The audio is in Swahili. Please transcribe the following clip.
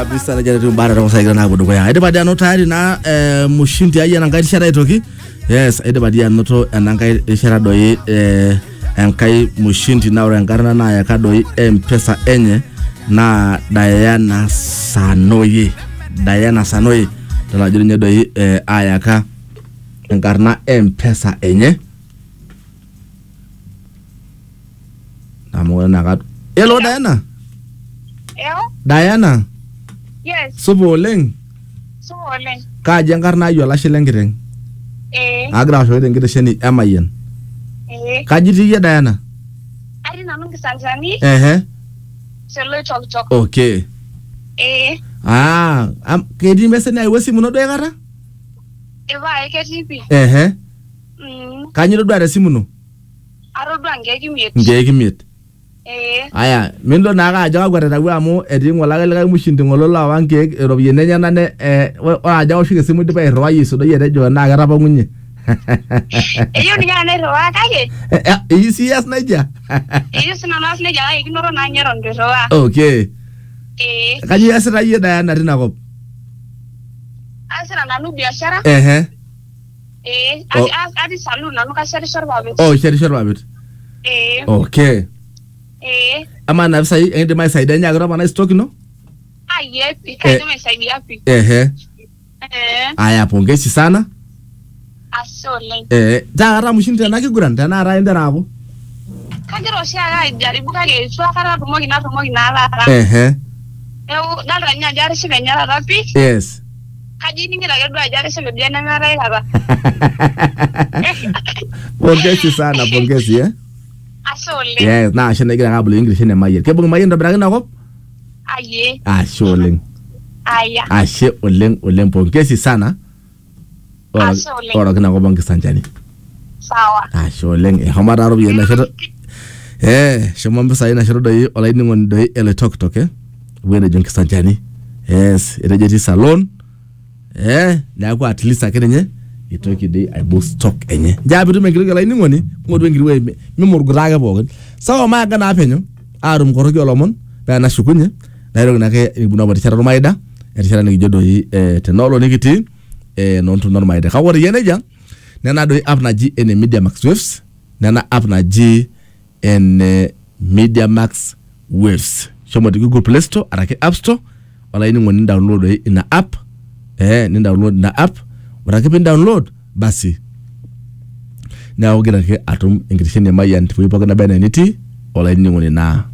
kabisa na jana bara ro sai gana budu ya ede badia no tayari na mushindi ayi na ngai shara itoki yes ede badia no to na ngai shara doi enkai mushindi na ore ngarna na ya kadoi mpesa enye na Diana Sanoye tala jirinya doi ayaka ngarna mpesa enye namo na kat hello Diana. Diana. Yes. Suboleng. Ka jangar na yo la shilengireng. Agra so den gide sheni amayen. Ka jiti ya Diana. Ari na mungi sanzani. Selo chok. Okay. Kedi mesene ay wasi muno do yagara? Eva eketipi. Ka nyiro do ara simuno. Aro do ngegimiet. Ngegimiet. Aya, mindo naga ajaga gwara gwa mu edi ngola ga mushindi ngolo la wange robiye nenya nane ajaga ushike simu de ro yiso do yede jo na gara bangunye. Eyo ni ngane ro akage. Isi yes naija. Eyo sina nas naija ai ignoro na nyero ndo ro. Okay. Kaji asira yeda ya na dina ko. Asira na nu biashara. Adi salon na nu ka shari sharbabit. Oh, shari sharbabit. Okay. Ama na sai ende mai sai danya agora mana stock no? Yepi, kaje mai sai yapi. Aya pongezi sana. Asole. Dara mushindi na kiguranda na ara ende rabo. Kajero shia jaribu kage chwa kara rumogi na la. Dala nya jari shiga nyara rapi. Yes. Kaji ningira gedo jari shiga biana ngara ila. Pongezi sana, pongezi Asole. Yes, na shene gira ngabulu English ne mayer. Ke bunga mayer ndabra na ko? Aye. Asholeng. Aya. Ashe oleng pongezi sana. Asole. Ora kana ko bangi sanjani. Sawa. Asholeng hamara ro yena shiro. Shomamba sai na shiro doi olaini ngon doi ele tok wena jonki sanjani. Yes, erejeti salon. Na ko at least akenye itoki dei I book stock enye jabiru mengirga laini ngoni ngodo ngiri we mi murguraga bogen sawa ma ga na penyo arum ko rogi olomon ba na shukunye na ro na ke ibuna bari chara rumaida chara ni jodo yi te nolo nikiti non to normaida ka wori yene jang nana do app na ji en Media Max Waves nana app na ji en Media Max Waves shomo di Google Play Store arake App Store wala ini ngoni download ina app ni download na app Warakipen download basi na ogira ke atum ingrishin ya mayan tuwe paka na bena niti ola ini ngoni na